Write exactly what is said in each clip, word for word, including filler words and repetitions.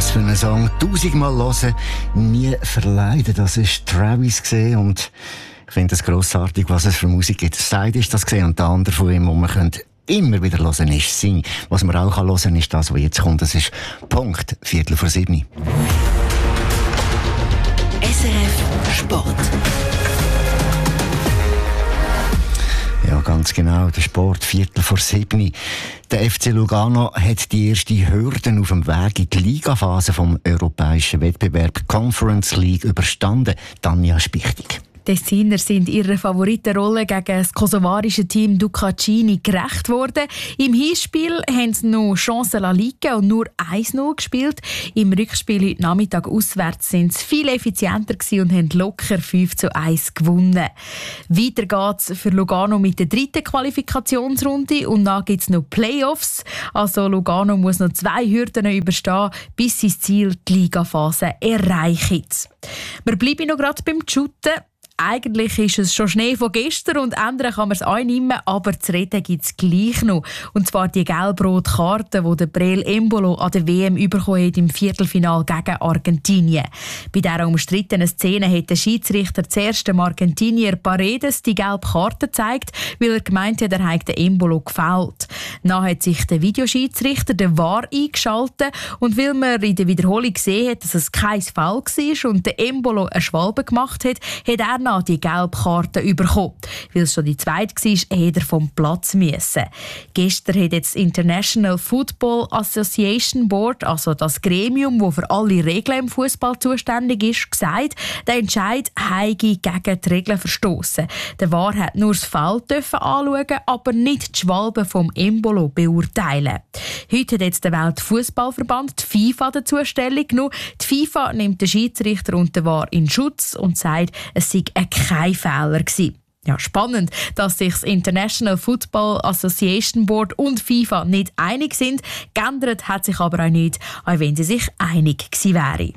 Was für einen Song. Tausendmal hören, nie verleiden. Das ist Travis gesehen und ich finde es grossartig, was es für Musik gibt. Side ist das gesehen und der andere von ihm, wo man könnte immer wieder hören, ist Sing. Was man auch hören kann, ist das, was jetzt kommt. Das ist Punkt, Viertel vor sieben. S R F Sport. Ja, ganz genau. Der Sport, Viertel vor sieben. Der F C Lugano hat die erste Hürden auf dem Weg in die Ligaphase vom europäischen Wettbewerb Conference League überstanden. Tanja Spichtig. Die Tessiner sind ihrer Favoritenrolle gegen das kosovarische Team Ducacini gerecht worden. Im Hinspiel haben sie noch Chancen liegen und nur eins null gespielt. Im Rückspiel heute Nachmittag auswärts sind sie viel effizienter und haben locker fünf zu eins gewonnen. Weiter geht's für Lugano mit der dritten Qualifikationsrunde und dann gibt es noch Playoffs. Also Lugano muss noch zwei Hürden überstehen, bis sie das Ziel, die Ligaphase, erreichen. Wir bleiben noch gerade beim Shooten. Eigentlich ist es schon Schnee von gestern und ändern kann man es auch nicht mehr, aber zu reden gibt es gleich noch. Und zwar die gelb-rote Karte, die der Breel Embolo an der W M bekommen hat im Viertelfinal gegen Argentinien. Bei dieser umstrittenen Szene hat der Schiedsrichter zuerst dem Argentinier Paredes die gelbe Karte gezeigt, weil er gemeint hat, er habe den Embolo gefällt. Dann hat sich der Videoschiedsrichter den V A R eingeschaltet und weil man in der Wiederholung gesehen hat, dass es kein Foul war und der Embolo eine Schwalbe gemacht hat, hat er die gelbe Karte bekommen. Weil es schon die zweite war, hätte er vom Platz müssen. Gestern hat jetzt das International Football Association Board, also das Gremium, das für alle Regeln im Fußball zuständig ist, gesagt, der Entscheid habe gegen die Regeln verstoßen. Der V A R hat nur das Foul anschauen, aber nicht die Schwalbe vom Embolo beurteilen. Heute hat jetzt der Weltfußballverband, die FIFA, dazu Stellung genommen. Die FIFA nimmt den Schiedsrichter und den V A R in Schutz und sagt, es sei kein Fehler gewesen. Ja, spannend, dass sich das International Football Association Board und FIFA nicht einig sind. Geändert hat sich aber auch nicht, auch wenn sie sich einig gewesen wären.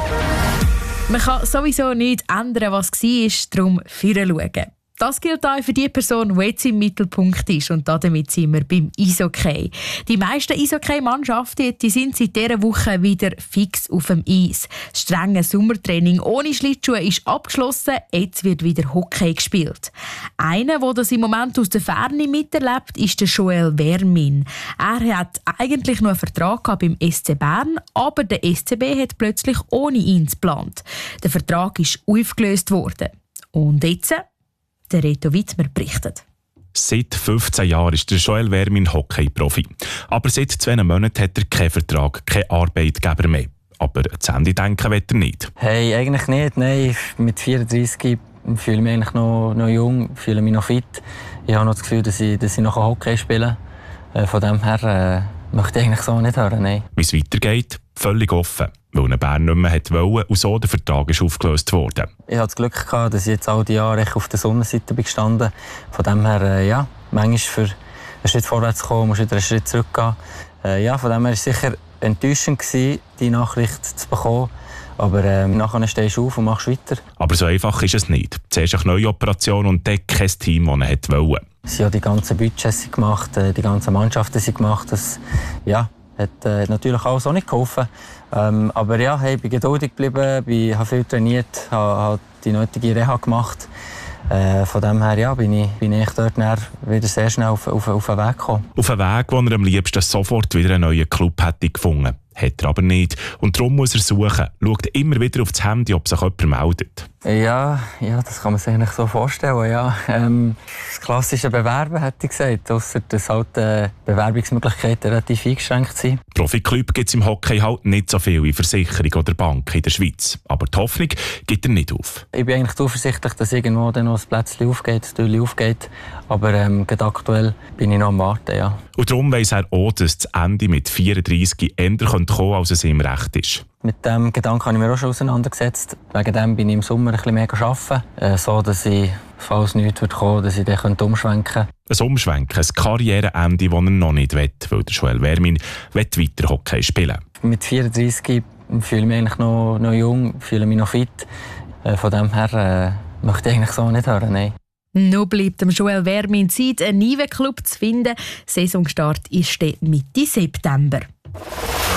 Man kann sowieso nichts ändern, was war, darum vorschauen. Das gilt auch für die Person, die jetzt im Mittelpunkt ist. Und damit sind wir beim Eishockey. Die meisten Eishockey-Mannschaften die sind seit dieser Woche wieder fix auf dem Eis. Das strenge Sommertraining ohne Schlittschuhe ist abgeschlossen. Jetzt wird wieder Hockey gespielt. Einer, der das im Moment aus der Ferne miterlebt, ist der Joel Vermin. Er hat eigentlich nur einen Vertrag gehabt beim S C Bern, aber der S C B hat plötzlich ohne ihn geplant. Der Vertrag ist aufgelöst worden. Und jetzt? Der Reto Wittmer berichtet. Seit fünfzehn Jahren ist der Joel Vermin Hockey-Profi. Aber seit zwei Monaten hat er keinen Vertrag, keinen Arbeitgeber mehr. Aber zu Ende denken will er nicht. Hey, eigentlich nicht. Nein, mit vierunddreissig fühle ich mich eigentlich noch, noch jung, fühle mich noch fit. Ich habe noch das Gefühl, dass ich, dass ich noch Hockey spielen kann. Von dem her äh, möchte ich eigentlich so nicht hören. Wie es weitergeht, völlig offen. Weil ein Bern nicht mehr wollte und so der Vertrag ist aufgelöst worden. Ich hatte das Glück gehabt, dass ich jetzt all die Jahre auf der Sonnenseite bin gestanden. Von dem her, äh, ja, manchmal für einen Schritt vorwärts zu kommen, musst du wieder einen Schritt zurückgehen. Äh, ja, von dem her war es sicher enttäuschend gewesen, die Nachricht zu bekommen. Aber äh, nachher stehst du auf und machst weiter. Aber so einfach ist es nicht. Zuerst eine neue Operation und dann kein Team, das er wollte. Sie haben die ganzen Budgets gemacht, die ganzen Mannschaften sind gemacht. Das, ja, hat äh, natürlich auch so nicht geholfen. Ähm, aber ja, hey, ich bin geduldig geblieben, ich habe viel trainiert, habe, habe die nötige Reha gemacht. Äh, von dem her ja, bin, ich, bin ich dort wieder sehr schnell auf, auf, auf den Weg gekommen. Auf einen Weg, wo er am liebsten sofort wieder einen neuen Club hätte gefunden. Hat er aber nicht. Und darum muss er suchen. Schaut immer wieder auf das Handy, ob sich jemand meldet. Ja, ja, das kann man sich eigentlich so vorstellen. Ja. Ähm, das klassische Bewerben, hätte ich gesagt. Ausser dass halt äh, Bewerbungsmöglichkeiten relativ eingeschränkt sind. Profi-Club gibt es im Hockey halt nicht so viel wie Versicherung oder Bank in der Schweiz. Aber die Hoffnung gibt er nicht auf. Ich bin eigentlich zuversichtlich, dass irgendwo dann noch ein Plätzchen aufgeht, ein Türchen aufgeht. Aber ähm, aktuell bin ich noch am Warten. Ja. Und darum weiss er auch, dass das Ende mit vierunddreissig eher kommen könnte, als es ihm recht ist. Mit diesem Gedanken habe ich mich auch schon auseinandergesetzt. Wegen dem bin ich im Sommer ein bisschen mehr arbeiten, äh, so dass ich, falls nichts kommen würde, dass ich dann umschwenken könnte. Ein Umschwenken, ein Karriereende, das er noch nicht will, weil der Joel Vermin weiter Hockey spielen. Mit vierunddreissig fühle ich mich eigentlich noch, noch jung, fühle mich noch fit. Äh, von dem her äh, möchte ich eigentlich so nicht hören. Nein. Noch bleibt dem Joel Vermin Zeit, einen neuen Club zu finden. Saisonstart ist Mitte September.